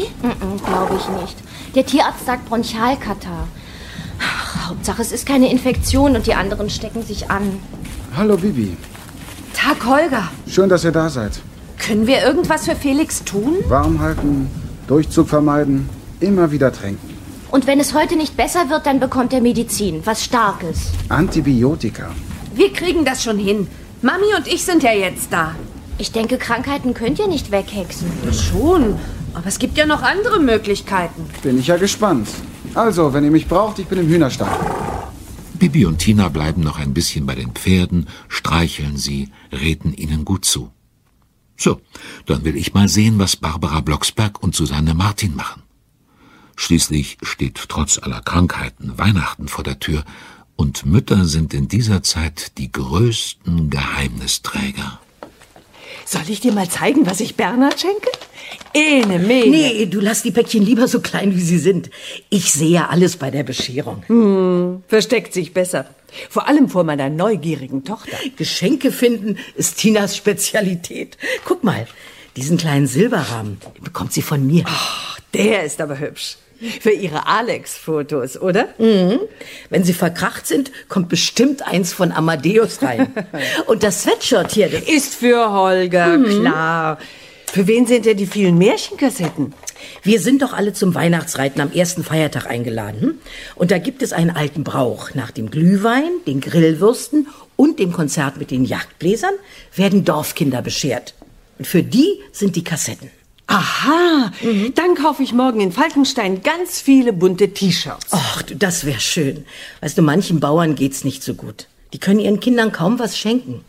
Glaube ich nicht. Der Tierarzt sagt Bronchialkatarrh. Hauptsache, es ist keine Infektion und die anderen stecken sich an. Hallo, Bibi. Tag, Holger. Schön, dass ihr da seid. Können wir irgendwas für Felix tun? Warm halten, Durchzug vermeiden, immer wieder tränken. Und wenn es heute nicht besser wird, dann bekommt er Medizin, was Starkes. Antibiotika. Wir kriegen das schon hin. Mami und ich sind ja jetzt da. Ich denke, Krankheiten könnt ihr nicht weghexen. Schon, aber es gibt ja noch andere Möglichkeiten. Bin ich ja gespannt. Also, wenn ihr mich braucht, ich bin im Hühnerstall. Bibi und Tina bleiben noch ein bisschen bei den Pferden, streicheln sie, reden ihnen gut zu. So, dann will ich mal sehen, was Barbara Blocksberg und Susanne Martin machen. Schließlich steht trotz aller Krankheiten Weihnachten vor der Tür und Mütter sind in dieser Zeit die größten Geheimnisträger. Soll ich dir mal zeigen, was ich Bernhard schenke? Ene Mene. Nee, du lass die Päckchen lieber so klein, wie sie sind. Ich sehe ja alles bei der Bescherung. Versteckt sich besser. Vor allem vor meiner neugierigen Tochter. Geschenke finden ist Tinas Spezialität. Guck mal, diesen kleinen Silberrahmen, den bekommt sie von mir. Ach, der ist aber hübsch. Für ihre Alex-Fotos, oder? Wenn sie verkracht sind, kommt bestimmt eins von Amadeus rein. Und das Sweatshirt hier, das Ist für Holger, klar. Für wen sind denn die vielen Märchenkassetten? Wir sind doch alle zum Weihnachtsreiten am ersten Feiertag eingeladen. Und da gibt es einen alten Brauch. Nach dem Glühwein, den Grillwürsten und dem Konzert mit den Jagdbläsern werden Dorfkinder beschert. Und für die sind die Kassetten. Aha, dann kaufe ich morgen in Falkenstein ganz viele bunte T-Shirts. Ach, du, das wäre schön. Weißt du, manchen Bauern geht's nicht so gut. Die können ihren Kindern kaum was schenken.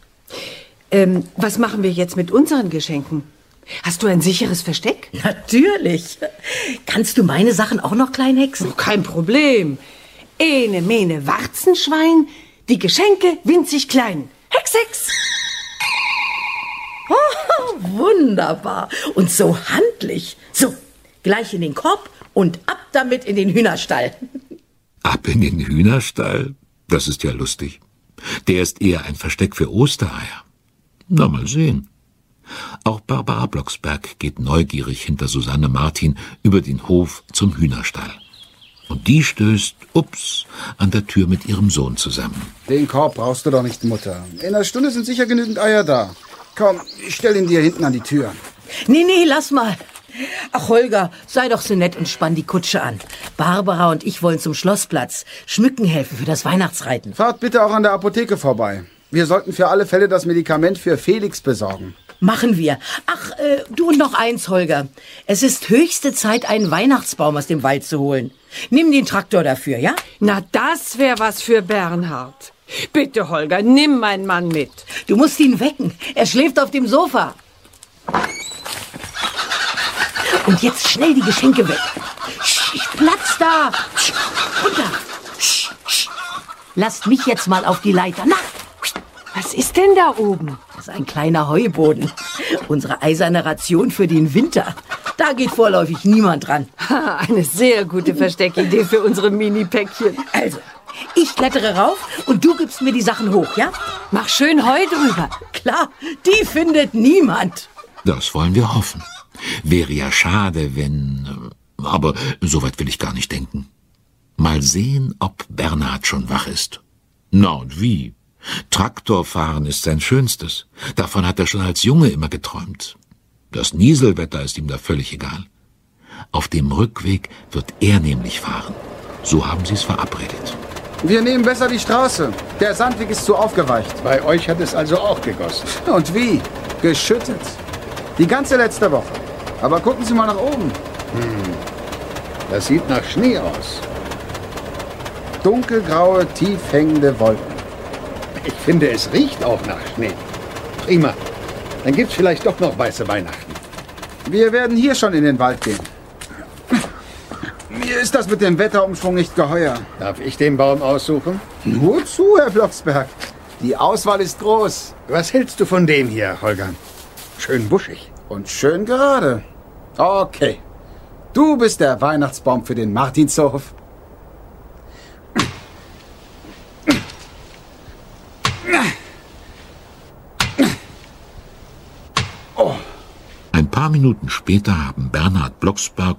Was machen wir jetzt mit unseren Geschenken? Hast du ein sicheres Versteck? Natürlich. Kannst du meine Sachen auch noch klein hexen? Oh, kein Problem. Ene, Mene, Warzenschwein, die Geschenke winzig klein. Hex, Hex. Oh, wunderbar. Und so handlich. So, gleich in den Korb und ab damit in den Hühnerstall. Ab in den Hühnerstall? Das ist ja lustig. Der ist eher ein Versteck für Ostereier. Na, mal sehen. Auch Barbara Blocksberg geht neugierig hinter Susanne Martin über den Hof zum Hühnerstall. Und die stößt, an der Tür mit ihrem Sohn zusammen. Den Korb brauchst du doch nicht, Mutter. In einer Stunde sind sicher genügend Eier da. Komm, ich stell ihn dir hinten an die Tür. Nee, lass mal. Ach, Holger, sei doch so nett und spann die Kutsche an. Barbara und ich wollen zum Schlossplatz. Schmücken helfen für das Weihnachtsreiten. Fahrt bitte auch an der Apotheke vorbei. Wir sollten für alle Fälle das Medikament für Felix besorgen. Machen wir. Ach, du und noch eins, Holger. Es ist höchste Zeit, einen Weihnachtsbaum aus dem Wald zu holen. Nimm den Traktor dafür, ja? Na, das wäre was für Bernhard. Bitte, Holger, nimm meinen Mann mit. Du musst ihn wecken. Er schläft auf dem Sofa. Und jetzt schnell die Geschenke weg. Platz da. Runter. Lasst mich jetzt mal auf die Leiter. Na. Was ist denn da oben? Das ist ein kleiner Heuboden. Unsere eiserne Ration für den Winter. Da geht vorläufig niemand dran. Eine sehr gute Versteckidee für unsere Mini-Päckchen. Also, ich klettere rauf und du gibst mir die Sachen hoch, ja? Mach schön Heu drüber. Klar, die findet niemand. Das wollen wir hoffen. Wäre ja schade, wenn... Aber so weit will ich gar nicht denken. Mal sehen, ob Bernhard schon wach ist. Na und wie? Traktorfahren ist sein Schönstes. Davon hat er schon als Junge immer geträumt. Das Nieselwetter ist ihm da völlig egal. Auf dem Rückweg wird er nämlich fahren. So haben sie es verabredet. Wir nehmen besser die Straße. Der Sandweg ist zu aufgeweicht. Bei euch hat es also auch gegossen. Und wie? Geschüttet. Die ganze letzte Woche. Aber gucken Sie mal nach oben. Das sieht nach Schnee aus. Dunkelgraue, tief hängende Wolken. Ich finde, es riecht auch nach Schnee. Prima. Dann gibt's vielleicht doch noch weiße Weihnachten. Wir werden hier schon in den Wald gehen. Mir ist das mit dem Wetterumschwung nicht geheuer. Darf ich den Baum aussuchen? Nur zu, Herr Blocksberg. Die Auswahl ist groß. Was hältst du von dem hier, Holger? Schön buschig. Und schön gerade. Okay. Du bist der Weihnachtsbaum für den Martinshof. Ein paar Minuten später haben Bernhard Blocksberg